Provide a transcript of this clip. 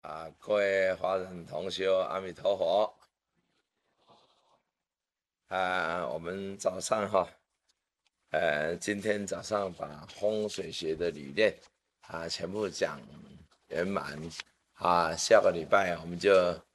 各位华人同修，阿弥陀佛。我们早上今天早上把风水学的理念全部讲圆满。下个礼拜我们就